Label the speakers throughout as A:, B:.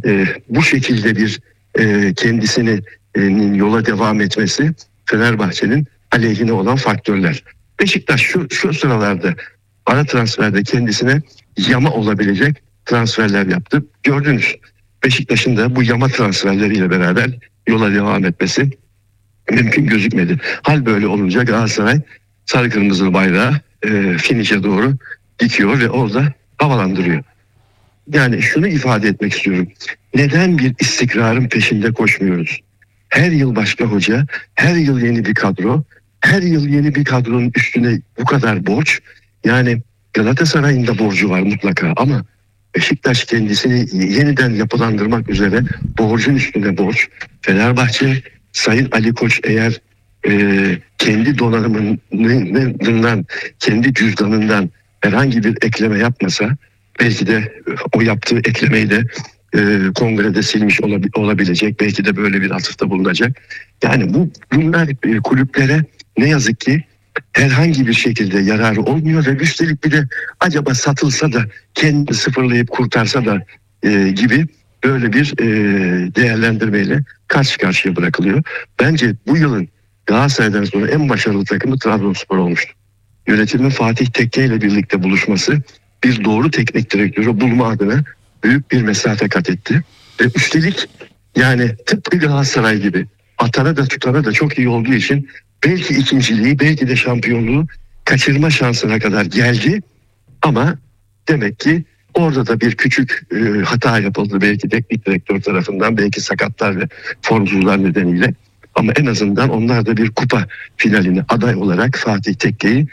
A: bu şekilde bir kendisini yola devam etmesi Fenerbahçe'nin aleyhine olan faktörler. Beşiktaş şu sıralarda ara transferde kendisine yama olabilecek transferler yaptı. Gördünüz. Beşiktaş'ın da bu yama transferleriyle beraber yola devam etmesi mümkün gözükmedi. Hal böyle olunca Galatasaray sarı kırmızılı bayrağı finişe doğru dikiyor ve orada havalandırıyor. Yani şunu ifade etmek istiyorum. Neden bir istikrarın peşinde koşmuyoruz? Her yıl başka hoca, her yıl yeni bir kadro, her yıl yeni bir kadronun üstüne bu kadar borç. Yani Galatasaray'ın da borcu var mutlaka ama Beşiktaş kendisini yeniden yapılandırmak üzere borcun üstüne borç. Fenerbahçe, Sayın Ali Koç eğer kendi donanımından, kendi cüzdanından herhangi bir ekleme yapmasa belki de o yaptığı eklemeyi de kongrede silmiş olabilecek. Belki de böyle bir atıfta bulunacak. Yani bunlar kulüplere ne yazık ki herhangi bir şekilde yararı olmuyor ve üstelik bir de acaba satılsa da kendini sıfırlayıp kurtarsa da gibi böyle bir değerlendirmeyle karşı karşıya bırakılıyor. Bence bu yılın Galatasaray'dan sonra en başarılı takımı Trabzonspor olmuştu. Yönetimin Fatih Tekke ile birlikte buluşması bir doğru teknik direktörü bulma adına büyük bir mesafe kat etti. Ve üstelik yani tıpkı Galatasaray gibi atana da tutana da çok iyi olduğu için belki ikinciliği belki de şampiyonluğu kaçırma şansına kadar geldi. Ama demek ki orada da bir küçük hata yapıldı belki teknik direktör tarafından, belki sakatlar ve formsuzlar nedeniyle. Ama en azından onlar da bir kupa finaline aday olarak Fatih Tekke'yi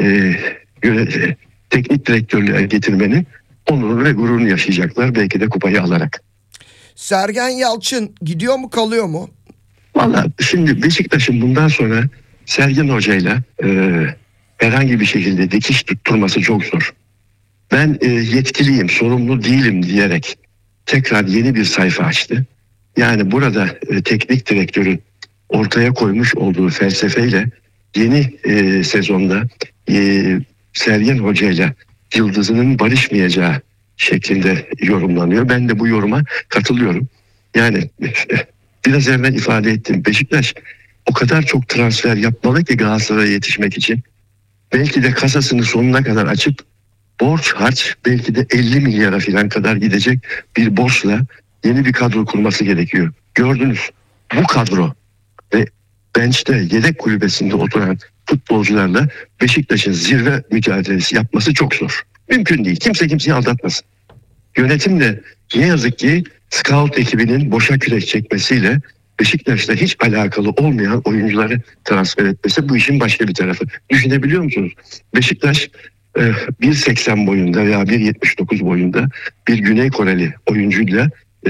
A: teknik direktörlüğe getirmenin onurunu ve gururunu yaşayacaklar belki de kupayı alarak.
B: Sergen Yalçın gidiyor mu kalıyor mu?
A: Vallahi şimdi Beşiktaş'ın bundan sonra Sergen Hoca'yla herhangi bir şekilde dikiş tutturması çok zor. Ben yetkiliyim, sorumlu değilim diyerek tekrar yeni bir sayfa açtı. Yani burada teknik direktörün ortaya koymuş olduğu felsefeyle yeni sezonda Sergen Hoca'yla yıldızının barışmayacağı şeklinde yorumlanıyor. Ben de bu yoruma katılıyorum. Yani biraz evvel ifade ettim. Beşiktaş o kadar çok transfer yapmalı ki Galatasaray'a yetişmek için. Belki de kasasını sonuna kadar açıp borç harç belki de 50 milyara falan kadar gidecek bir borçla yeni bir kadro kurması gerekiyor. Gördünüz bu kadro ve bench'te yedek kulübesinde oturan futbolcularla Beşiktaş'ın zirve mücadelesi yapması çok zor. Mümkün değil. Kimse kimseyi aldatmasın. Yönetim de ne yazık ki scout ekibinin boşa kürek çekmesiyle Beşiktaş'ta hiç alakalı olmayan oyuncuları transfer etmesi bu işin başka bir tarafı. Düşünebiliyor musunuz? Beşiktaş 1.80 boyunda veya 1.79 boyunda bir Güney Koreli oyuncuyla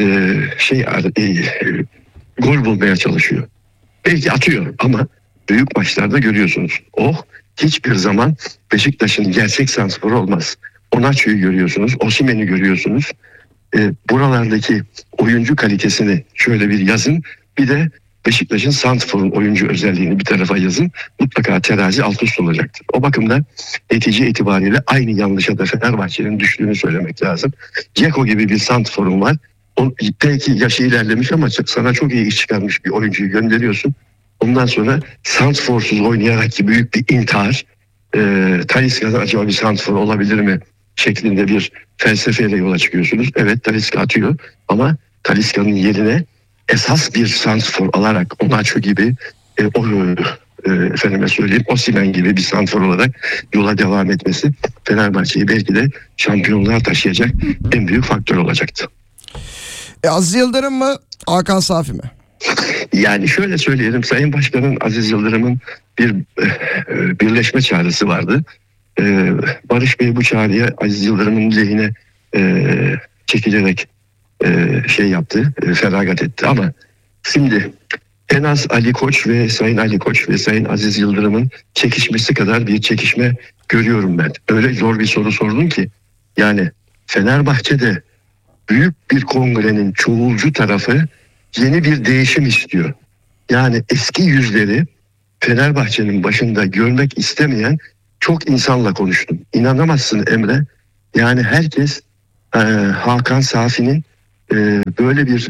A: gol bulmaya çalışıyor. Belki atıyor ama büyük maçlarda görüyorsunuz. Hiçbir zaman Beşiktaş'ın gerçek santrforu olmaz. Onaçu'yu görüyorsunuz, Osimhen'i görüyorsunuz. Buralardaki oyuncu kalitesini şöyle bir yazın. Bir de Beşiktaş'ın santrforun oyuncu özelliğini bir tarafa yazın. Mutlaka terazi alt üst olacaktır. O bakımdan netice itibariyle aynı yanlışa da Fenerbahçe'nin düştüğünü söylemek lazım. Dzeko gibi bir santrforun var. Belki yaşı ilerlemiş ama sana çok iyi iş çıkarmış bir oyuncuyu gönderiyorsun. Ondan sonra santrforsuz oynayarak ki büyük bir intihar. Talisca'da acaba bir santrfor olabilir mi şeklinde bir felsefeyle yola çıkıyorsunuz. Evet, Talisca atıyor ama Talisca'nın yerine esas bir santrfor alarak Onaçu gibi efendime söyleyeyim Osimhen gibi bir santrfor olarak yola devam etmesi Fenerbahçe'yi belki de şampiyonluğa taşıyacak en büyük faktör olacaktı.
B: Aziz Yıldırım mı, Hakan Safi mi?
A: Yani şöyle söyleyelim, Sayın Başkan'ın Aziz Yıldırım'ın bir birleşme çağrısı vardı. Barış Bey bu çağrıya Aziz Yıldırım'ın lehine çekilerek yaptı, feragat etti ama şimdi en az Ali Koç ve Sayın Ali Koç ve Sayın Aziz Yıldırım'ın çekişmesi kadar bir çekişme görüyorum ben. Öyle zor bir soru sordun ki yani Fenerbahçe'de büyük bir kongrenin çoğulcu tarafı yeni bir değişim istiyor. Yani eski yüzleri Fenerbahçe'nin başında görmek istemeyen çok insanla konuştum. İnanamazsın Emre. Yani herkes Hakan Safi'nin böyle bir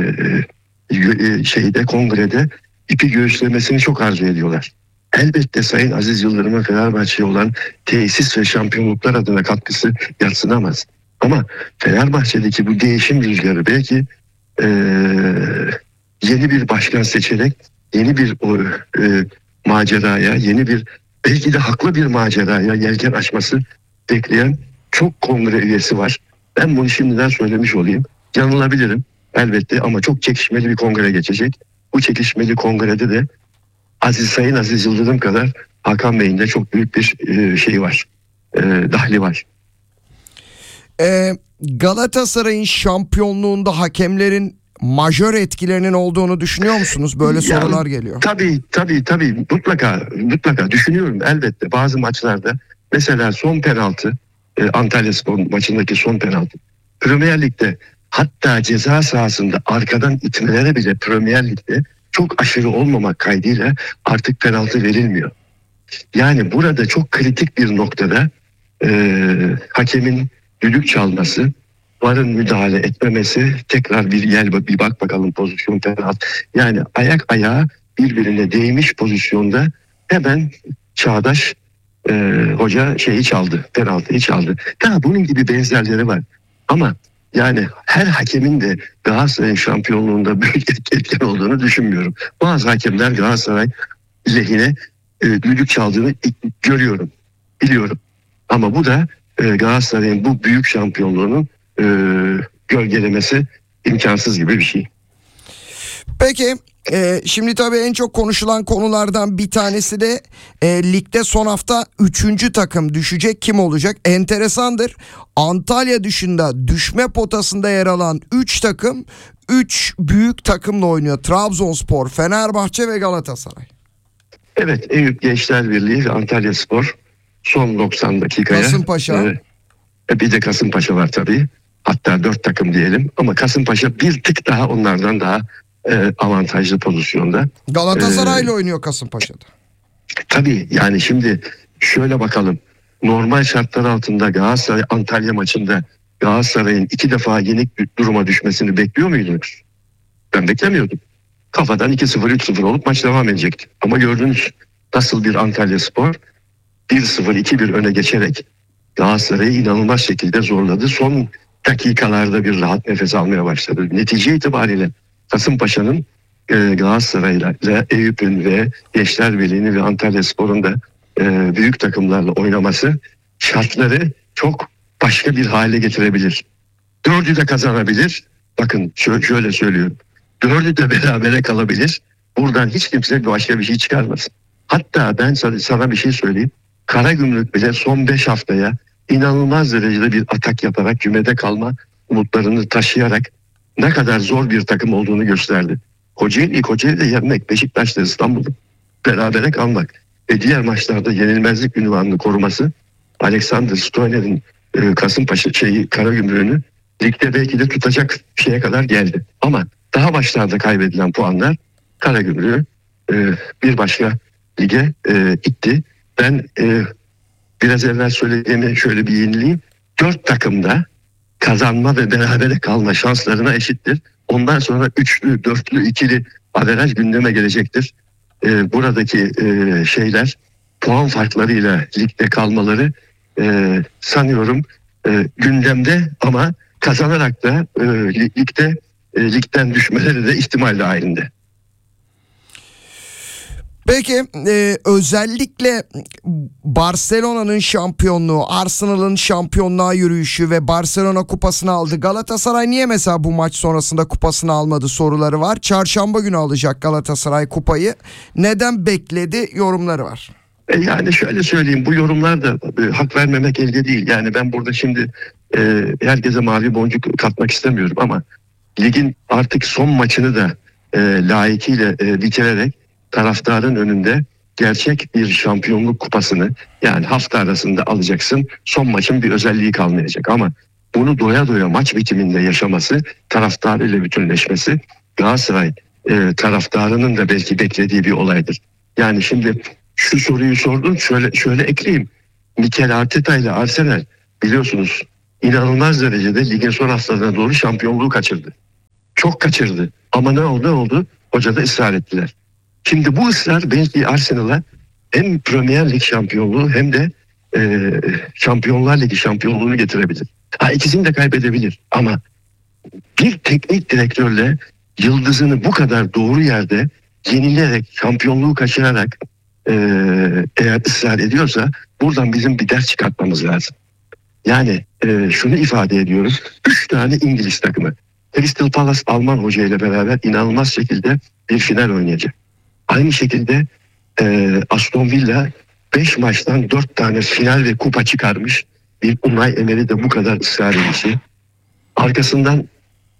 A: şeyde, kongrede ipi göğüslemesini çok arzu ediyorlar. Elbette Sayın Aziz Yıldırım'ın Fenerbahçe'ye olan tesis ve şampiyonluklar adına katkısı yadsınamaz. Ama Fenerbahçe'deki bu değişim rüzgarı belki yeni bir başkan seçerek yeni bir maceraya, yeni bir belki de haklı bir maceraya yelken açması bekleyen çok kongre üyesi var. Ben bunu şimdiden söylemiş olayım. Yanılabilirim elbette ama çok çekişmeli bir kongre geçecek. Bu çekişmeli kongrede de Sayın Aziz Yıldırım kadar Hakan Bey'in de çok büyük bir şeyi var. Dahli var.
B: Galatasaray'ın şampiyonluğunda hakemlerin majör etkilerinin olduğunu düşünüyor musunuz? Böyle sorular geliyor.
A: Tabii mutlaka düşünüyorum elbette. Bazı maçlarda mesela son penaltı, Antalyaspor maçındaki son penaltı. Premier Lig'de hatta ceza sahasında arkadan itmelere bile Premier Lig'de çok aşırı olmamak kaydıyla artık penaltı verilmiyor. Yani burada çok kritik bir noktada hakemin düdük çalması, VAR'ın müdahale etmemesi, tekrar bir bak bakalım pozisyon penaltı. Yani ayak ayağa birbirine değmiş pozisyonda hemen Çağdaş hoca penaltıyı çaldı. Daha bunun gibi benzerleri var. Ama yani her hakemin de Galatasaray şampiyonluğunda büyük etken olduğunu düşünmüyorum. Bazı hakemler Galatasaray lehine düdük çaldığını görüyorum, biliyorum. Ama bu da Galatasaray'ın bu büyük şampiyonluğunun gölgelemesi imkansız gibi bir şey.
B: Peki şimdi tabii en çok konuşulan konulardan bir tanesi de ligde son hafta 3. takım düşecek, kim olacak? Enteresandır. Antalya dışında düşme potasında yer alan 3 takım 3 büyük takımla oynuyor. Trabzonspor, Fenerbahçe ve Galatasaray.
A: Evet, Eyüp Gençler Birliği ve Antalyaspor son 90 dakikaya.
B: Kasımpaşa.
A: Bir de Kasımpaşa var tabii. Hatta 4 takım diyelim ama Kasımpaşa bir tık daha onlardan daha avantajlı pozisyonda.
B: Galatasaray'la oynuyor Kasımpaşa'da.
A: Tabii yani şimdi şöyle bakalım. Normal şartlar altında Galatasaray Antalya maçında Galatasaray'ın 2 defa yenik bir duruma düşmesini bekliyor muydunuz? Ben beklemiyordum. Kafadan 2-0, 3-0 olup maç devam edecekti. Ama gördünüz nasıl bir Antalyaspor 1-0, 2-1 öne geçerek Galatasaray'ı inanılmaz şekilde zorladı. Son dakikalarda bir rahat nefes almaya başladı. Netice itibariyle Kasımpaşa'nın Galatasaray'la, Eyüp'ün ve Gençler Birliği'nin ve Antalyaspor'un da büyük takımlarla oynaması şartları çok başka bir hale getirebilir. 4'ü de kazanabilir. Bakın şöyle söylüyorum. 4'ü de berabere kalabilir. Buradan hiç kimse başka bir şey çıkarmasın. Hatta ben sana bir şey söyleyeyim. Karagümrük bile son 5 haftaya inanılmaz derecede bir atak yaparak kümede kalma umutlarını taşıyarak ne kadar zor bir takım olduğunu gösterdi. Kocaeli'de yenmek, Beşiktaş'ta İstanbul'da berabere kalmak ve diğer maçlarda yenilmezlik ünvanını koruması Alexander Stoyner'in Kasımpaşa Karagümrük'ünü ligde belki de tutacak şeye kadar geldi. Ama daha başlarda kaybedilen puanlar Karagümrük'ü bir başka lige itti. Ben biraz evvel söylediğimi şöyle bir yenileyim. 4 takımda kazanma ve berabere kalma şanslarına eşittir. Ondan sonra üçlü, dörtlü, ikili averaj gündeme gelecektir. Buradaki şeyler puan farklarıyla ligde kalmaları sanıyorum gündemde ama kazanarak da ligden düşmeleri de ihtimal dahilinde.
B: Peki özellikle Barcelona'nın şampiyonluğu, Arsenal'ın şampiyonluğa yürüyüşü ve Barcelona kupasını aldı. Galatasaray niye mesela bu maç sonrasında kupasını almadı soruları var. Çarşamba günü alacak Galatasaray kupayı. Neden bekledi yorumları var.
A: Yani şöyle söyleyeyim, bu yorumlar da hak vermemek elde değil. Yani ben burada şimdi herkese mavi boncuk katmak istemiyorum ama ligin artık son maçını da layıkıyla bitirerek taraftarın önünde gerçek bir şampiyonluk kupasını yani hafta arasında alacaksın. Son maçın bir özelliği kalmayacak ama bunu doya doya maç bitiminde yaşaması, taraftarıyla bütünleşmesi Galatasaray taraftarının da belki beklediği bir olaydır. Yani şimdi şu soruyu sordun, şöyle ekleyeyim. Mikel Arteta ile Arsenal biliyorsunuz inanılmaz derecede ligin son haftalarına doğru şampiyonluğu kaçırdı. Çok kaçırdı. Ama ne oldu? Ne oldu? Hoca da ısrar ettiler. Şimdi bu ısrar belki Arsenal'a hem Premier Lig şampiyonluğu hem de Şampiyonlar Ligi şampiyonluğunu getirebilir. İkisini de kaybedebilir. Ama bir teknik direktörle yıldızını bu kadar doğru yerde yenilerek, şampiyonluğu kaçırarak eğer ısrar ediyorsa buradan bizim bir ders çıkartmamız lazım. Yani şunu ifade ediyoruz. 3 tane İngiliz takımı. Crystal Palace Alman hoca ile beraber inanılmaz şekilde bir final oynayacak. Aynı şekilde Aston Villa 5 maçtan 4 tane final ve kupa çıkarmış. Bir Unai Emery de bu kadar ısrar edişi. Arkasından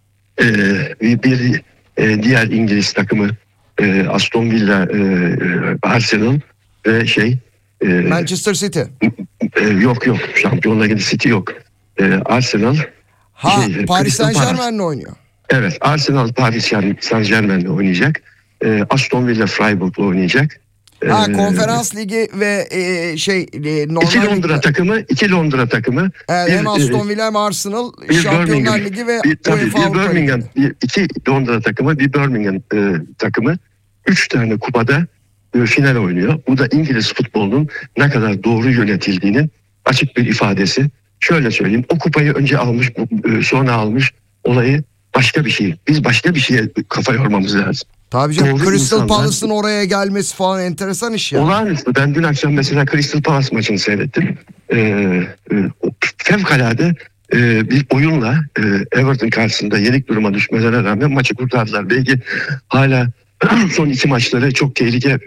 A: bir diğer İngiliz takımı Aston Villa, Arsenal ve
B: Manchester City.
A: yok Şampiyonlar Ligi City yok. Arsenal
B: Paris
A: Crystal Palace.
B: Saint-Germain'le oynuyor.
A: Evet, Arsenal Paris Saint-Germain'le oynayacak. Aston Villa Freiburg'la oynayacak.
B: Konferans ligi ve normal
A: iki Londra takımı,
B: hem Aston Villa hem Arsenal Şampiyonlar Ligi ve UEFA
A: bir Birmingham, iki Londra takımı, bir Birmingham takımı 3 tane kupada final oynuyor. Bu da İngiliz futbolunun ne kadar doğru yönetildiğinin açık bir ifadesi. Şöyle söyleyeyim, o kupayı önce almış, sonra almış, olayı başka bir şey. Biz başka bir şeye kafa yormamız lazım.
B: Tabii canım, Crystal Palace'ın oraya gelmesi falan enteresan iş ya.
A: Olağanüstü. Ben dün akşam mesela Crystal Palace maçını seyrettim. Fevkalade bir oyunla Everton karşısında yenik duruma düşmelerine rağmen maçı kurtardılar. Belki hala son 2 maçları çok tehlike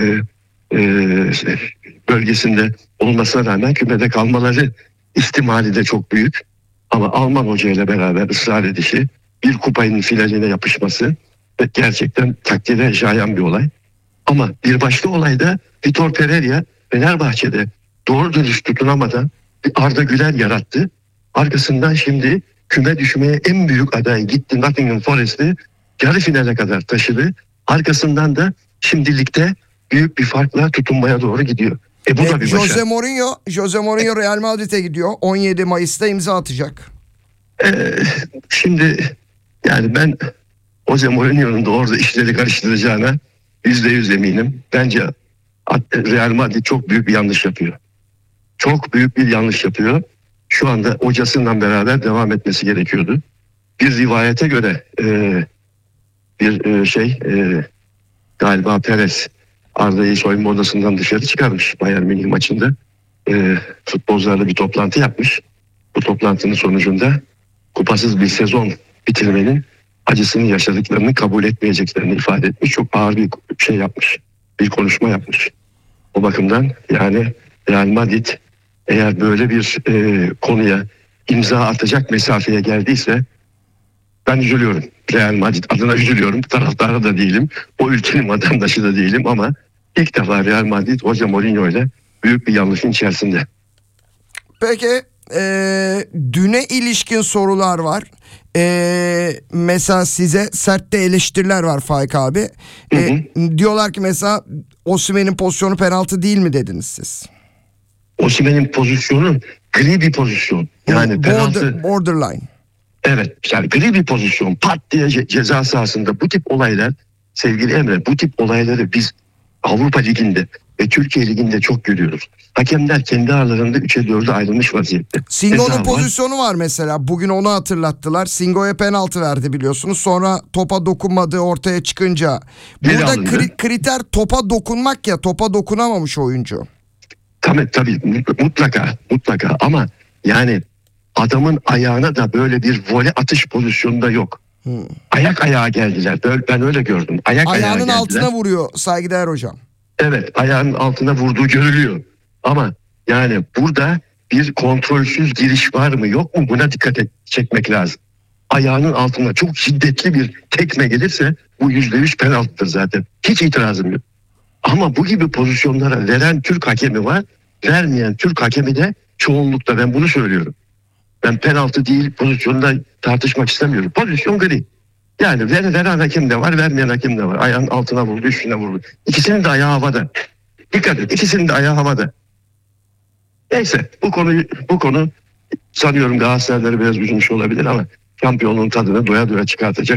A: bölgesinde olmasına rağmen kümede kalmaları ihtimali de çok büyük. Ama Alman hoca ile beraber ısrar edişi, bir kupayın finaline yapışması gerçekten takdire şayan bir olay. Ama bir başka olay da Vitor Pereira Fenerbahçe'de doğru dürüst tutunamadan bir Arda Güler yarattı. Arkasından şimdi küme düşmeye en büyük aday gitti Nottingham Forest'i yarı finale kadar taşıdı. Arkasından da şimdi ligde büyük bir farkla tutunmaya doğru gidiyor. Bu da bir
B: Jose Mourinho Real Madrid'e gidiyor. 17 Mayıs'ta imza atacak.
A: Şimdi yani ben Jose Mourinho'nun da orada işleri karıştıracağına %100 eminim. Bence Real Madrid çok büyük bir yanlış yapıyor. Çok büyük bir yanlış yapıyor. Şu anda hocasından beraber devam etmesi gerekiyordu. Bir rivayete göre galiba Perez Arda'yı soyunma odasından dışarı çıkarmış Bayern Münih maçında. Futbolcularla bir toplantı yapmış. Bu toplantının sonucunda kupasız bir sezon bitirmenin acısını yaşadıklarını kabul etmeyeceklerini ifade etmiş. Çok ağır bir şey yapmış. Bir konuşma yapmış. O bakımdan yani Real Madrid eğer böyle bir konuya imza atacak mesafeye geldiyse ben üzülüyorum. Real Madrid adına üzülüyorum. Taraftarı da değilim. O ülkenin vatandaşı da değilim ama ilk defa Real Madrid Jose Mourinho ile büyük bir yanlışın içerisinde.
B: Peki düne ilişkin sorular var. Mesela size sert de eleştiriler var Faik abi. Diyorlar ki mesela Osimhen'in pozisyonu penaltı değil mi dediniz siz?
A: Osimhen'in pozisyonu gri bir pozisyon. Yani penaltı.
B: Borderline.
A: Evet, yani gri bir pozisyon. Pat diye ceza sahasında bu tip olaylar, sevgili Emre, bu tip olayları biz Avrupa Ligi'nde ve Türkiye Ligi'nde çok görüyoruz. Hakemler kendi aralarında 3'e 4'e ayrılmış vaziyette.
B: Singo'nun pozisyonu var mesela. Bugün onu hatırlattılar. Singo'ya penaltı verdi biliyorsunuz. Sonra topa dokunmadığı ortaya çıkınca. Burada kriter topa dokunmak ya. Topa dokunamamış oyuncu.
A: Tabii mutlaka ama yani adamın ayağına da böyle bir voley atış pozisyonunda yok. Ayak ayağa geldiler. Ben öyle gördüm.
B: Ayağının altına vuruyor saygıdeğer hocam.
A: Evet, ayağının altına vurduğu görülüyor. Ama yani burada bir kontrolsüz giriş var mı yok mu buna çekmek lazım. Ayağının altına çok şiddetli bir tekme gelirse bu %100 penaltıdır zaten. Hiç itirazım yok. Ama bu gibi pozisyonlara veren Türk hakemi var. Vermeyen Türk hakemi de çoğunlukta, ben bunu söylüyorum. Ben penaltı değil pozisyonda tartışmak istemiyorum. Pozisyon gri. Yani veren hakem de var, vermeyen hakem de var. Ayağın altına vurdu, üstüne vurdu. İkisinin de ayağı havada. Dikkat et, ikisinin de ayağı havada. Neyse, bu konu Sanıyorum Galatasaray'ları biraz üzülmüş olabilir ama şampiyonluğun tadını doya doya çıkartacak